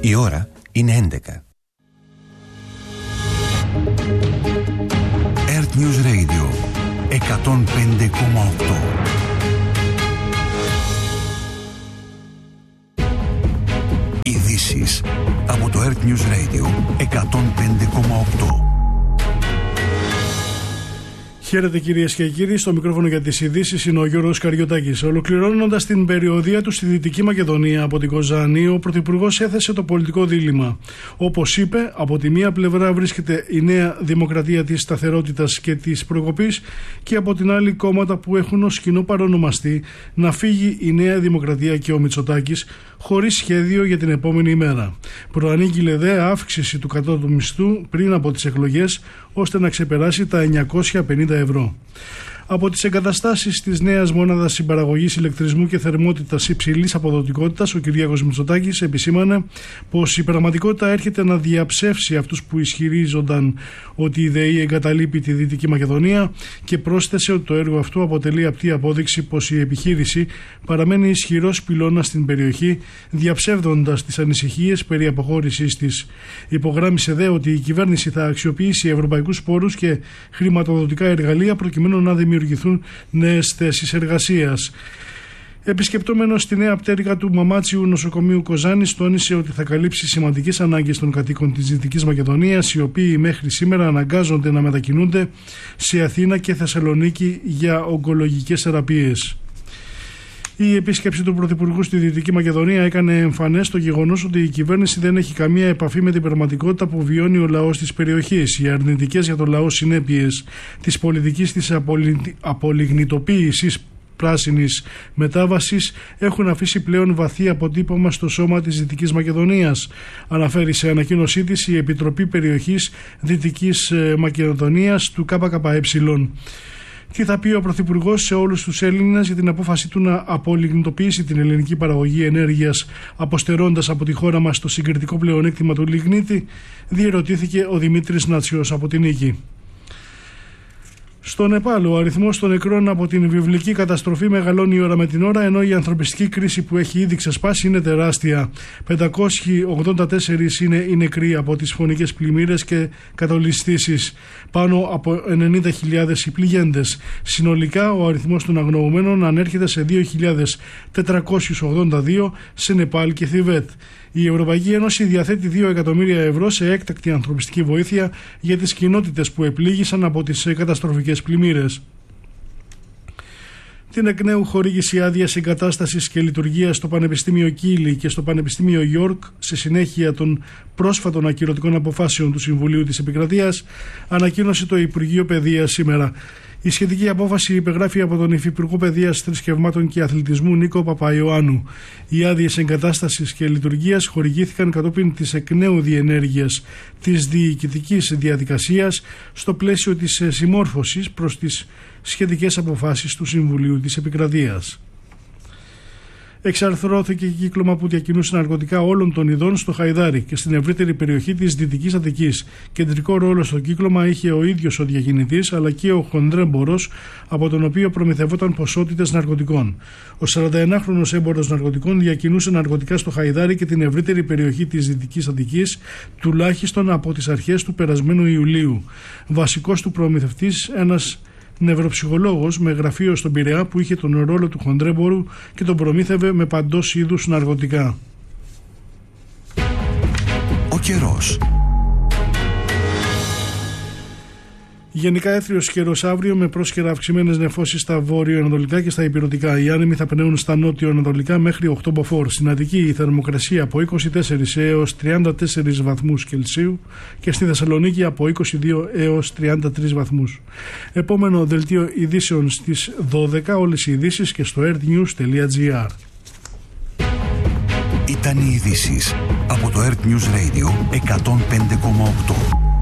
Η ώρα είναι 11. Earth News Radio 105,8. Ειδήσεις από το Earth News Radio 105,8. Χαίρετε κυρίες και κύριοι, στο μικρόφωνο για τις ειδήσεις είναι ο Γιώργος Καριωτάκης. Ολοκληρώνοντας την περιοδεία του στη Δυτική Μακεδονία από την Κοζάνη, ο Πρωθυπουργός έθεσε το πολιτικό δίλημμα. Όπως είπε, από τη μία πλευρά βρίσκεται η Νέα Δημοκρατία της σταθερότητας και της προκοπής και από την άλλη κόμματα που έχουν ως κοινό παρονομαστή να φύγει η Νέα Δημοκρατία και ο Μητσοτάκης χωρίς σχέδιο για την επόμενη ημέρα. Προανήγγειλε δε αύξηση του κατώτατου μισθού πριν από τις εκλογές ώστε να ξεπεράσει τα 950 ευρώ. Από τις εγκαταστάσεις της νέας μονάδας συμπαραγωγής ηλεκτρισμού και θερμότητας υψηλής αποδοτικότητας, ο Κυριάκος Μητσοτάκης επισήμανε πως η πραγματικότητα έρχεται να διαψεύσει αυτούς που ισχυρίζονταν ότι η ΔΕΗ εγκαταλείπει τη Δυτική Μακεδονία και πρόσθεσε ότι το έργο αυτό αποτελεί απτή απόδειξη πως η επιχείρηση παραμένει ισχυρός πυλώνας στην περιοχή, διαψεύδοντας τις ανησυχίες περί αποχώρησής της. Υπογράμμισε δε ότι η κυβέρνηση θα αξιοποιήσει ευρωπαϊκούς πόρους και χρηματοδοτικά εργαλεία προκειμένου να δημιουργηθούν νέες θέσεις εργασίας. Επισκεπτόμενος στη νέα πτέρυγα του Μαμάτσιου νοσοκομείου Κοζάνης, τόνισε ότι θα καλύψει σημαντικές ανάγκες των κατοίκων της Δυτικής Μακεδονίας, οι οποίοι μέχρι σήμερα αναγκάζονται να μετακινούνται σε Αθήνα και Θεσσαλονίκη για ογκολογικές θεραπείες. Η επίσκεψη του Πρωθυπουργού στη Δυτική Μακεδονία έκανε εμφανές το γεγονός ότι η κυβέρνηση δεν έχει καμία επαφή με την πραγματικότητα που βιώνει ο λαός της περιοχής. Οι αρνητικές για τον λαό συνέπειες της πολιτικής της απολιγνητοποίησης πράσινης μετάβασης έχουν αφήσει πλέον βαθύ αποτύπωμα στο σώμα της Δυτικής Μακεδονίας, αναφέρει σε ανακοίνωσή της η Επιτροπή Περιοχής Δυτικής Μακεδονίας του ΚΚΕ. Τι θα πει ο Πρωθυπουργός σε όλους τους Έλληνες για την απόφαση του να απολιγνητοποιήσει την ελληνική παραγωγή ενέργειας, αποστερώντας από τη χώρα μας το συγκριτικό πλεονέκτημα του λιγνίτη, διερωτήθηκε ο Δημήτρης Νάτσιος από την Νίκη. Στο Νεπάλ, ο αριθμός των νεκρών από την βιβλική καταστροφή μεγαλώνει ώρα με την ώρα, ενώ η ανθρωπιστική κρίση που έχει ήδη ξεσπάσει είναι τεράστια. 584 είναι οι νεκροί από τις φωνικές πλημμύρες και κατολιστήσεις. Πάνω από 90.000 οι πληγέντες. Συνολικά, ο αριθμός των αγνοωμένων ανέρχεται σε 2.482 σε Νεπάλ και Θιβέτ. Η Ευρωπαϊκή Ένωση διαθέτει 2 εκατομμύρια ευρώ σε έκτακτη ανθρωπιστική βοήθεια για τις κοινότητες που επλήγησαν από τις καταστροφικές πλημμύρες. Την εκ νέου χορήγηση άδειας εγκατάστασης και λειτουργίας στο Πανεπιστήμιο Κίλι και στο Πανεπιστήμιο Ιόρκ σε συνέχεια των πρόσφατων ακυρωτικών αποφάσεων του Συμβουλίου της Επικρατείας ανακοίνωσε το Υπουργείο Παιδείας σήμερα. Η σχετική απόφαση υπεγράφει από τον Υφυπουργό Παιδείας, Θρησκευμάτων και Αθλητισμού Νίκο Παπαϊωάννου. Οι άδειες εγκατάστασης και λειτουργίας χορηγήθηκαν κατόπιν της εκ νέου διενέργειας της διοικητικής διαδικασίας στο πλαίσιο της συμμόρφωσης προς τις σχετικές αποφάσεις του Συμβουλίου της Επικρατείας. Εξαρθρώθηκε κύκλωμα που διακινούσε ναρκωτικά όλων των ειδών στο Χαϊδάρι και στην ευρύτερη περιοχή της Δυτικής Αττικής. Κεντρικό ρόλο στο κύκλωμα είχε ο ίδιος ο διακινητής αλλά και ο χονδρέμπορος, από τον οποίο προμηθευόταν ποσότητες ναρκωτικών. Ο 41χρονος έμπορος ναρκωτικών διακινούσε ναρκωτικά στο Χαϊδάρι και την ευρύτερη περιοχή της Δυτικής Αττικής τουλάχιστον από τις αρχές του περασμένου Ιουλίου. Βασικός του προμηθευτής ένας νευροψυχολόγος με γραφείο στον Πειραιά που είχε τον ρόλο του χοντρέμπορου και τον προμήθευε με παντός είδους ναρκωτικά. Ο καιρός. Γενικά έθριος καιρός αύριο με πρόσκαιρα αυξημένες νεφώσεις στα βόρειο-ανατολικά και στα ηπειρωτικά. Οι άνεμοι θα πνέουν στα νότιο-ανατολικά μέχρι 8 μποφόρ. Στην Αττική η θερμοκρασία από 24 έως 34 βαθμούς Κελσίου και στη Θεσσαλονίκη από 22 έως 33 βαθμούς. Επόμενο δελτίο ειδήσεων στις 12, όλες οι ειδήσεις και στο earthnews.gr. Ήταν οι ειδήσεις από το Earth News Radio 105,8.